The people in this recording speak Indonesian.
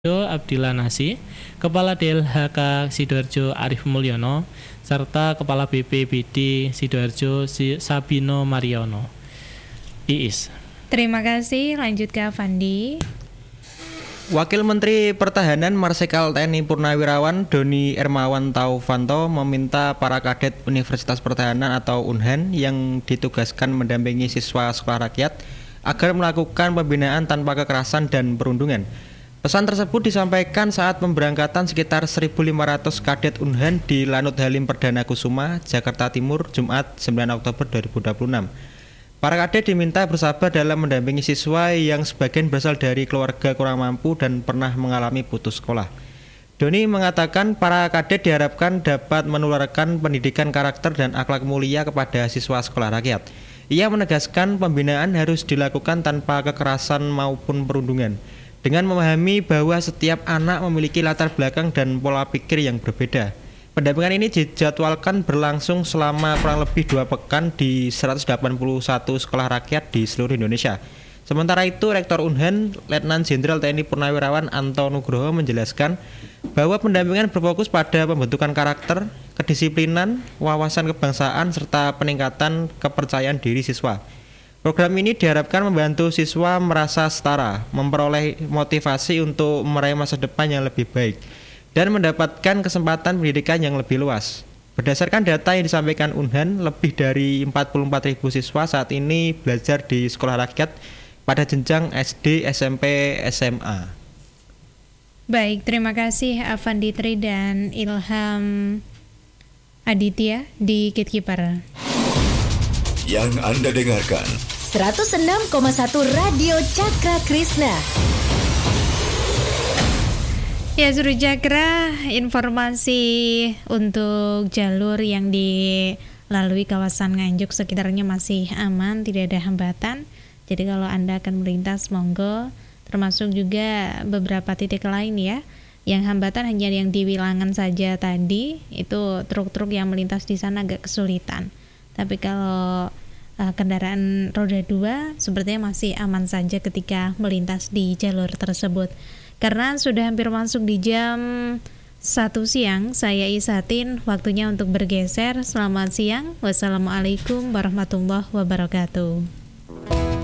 Abdillah Nasi, Kepala DLHK Sidoarjo Arif Mulyono, serta Kepala BPBD Sidoarjo Sabino Mariono. Iis. Terima kasih, lanjut ke Avandi. Wakil Menteri Pertahanan Marsikal TNI Purnawirawan Doni Ermawan Taufanto meminta para kadet Universitas Pertahanan atau UNHAN yang ditugaskan mendampingi siswa sekolah rakyat agar melakukan pembinaan tanpa kekerasan dan perundungan. Pesan tersebut disampaikan saat pemberangkatan sekitar 1.500 kadet UNHAN di Lanut Halim Perdana Kusuma, Jakarta Timur, Jumat 9 Oktober 2026. Para kadet diminta bersabar dalam mendampingi siswa yang sebagian berasal dari keluarga kurang mampu dan pernah mengalami putus sekolah. Doni mengatakan para kadet diharapkan dapat menularkan pendidikan karakter dan akhlak mulia kepada siswa sekolah rakyat. Ia menegaskan pembinaan harus dilakukan tanpa kekerasan maupun perundungan, dengan memahami bahwa setiap anak memiliki latar belakang dan pola pikir yang berbeda. Pendampingan ini dijadwalkan berlangsung selama kurang lebih 2 pekan di 181 sekolah rakyat di seluruh Indonesia. Sementara itu, Rektor UNHAN, Letnan Jenderal TNI Purnawirawan Anto Nugroho menjelaskan bahwa pendampingan berfokus pada pembentukan karakter, kedisiplinan, wawasan kebangsaan, serta peningkatan kepercayaan diri siswa. Program ini diharapkan membantu siswa merasa setara, memperoleh motivasi untuk meraih masa depan yang lebih baik, dan mendapatkan kesempatan pendidikan yang lebih luas. Berdasarkan data yang disampaikan UNHAN, lebih dari 44.000 siswa saat ini belajar di sekolah rakyat pada jenjang SD, SMP, SMA. Baik, terima kasih Avandi Tri dan Ilham Aditya di Gatekeeper. Yang Anda dengarkan 106,1 Radio Cakra Krishna. Ya, Suruh Cakra, informasi untuk jalur yang dilalui kawasan Nganjuk sekitarnya masih aman, tidak ada hambatan. Jadi kalau Anda akan melintas, monggo. Termasuk juga beberapa titik lain ya, yang hambatan hanya yang di Wilangan saja tadi, itu truk-truk yang melintas di sana agak kesulitan. Tapi kalau kendaraan roda 2 sepertinya masih aman saja ketika melintas di jalur tersebut. Karena sudah hampir masuk di jam 1 siang, saya Isatin, waktunya untuk bergeser. Selamat siang, wassalamualaikum warahmatullahi wabarakatuh.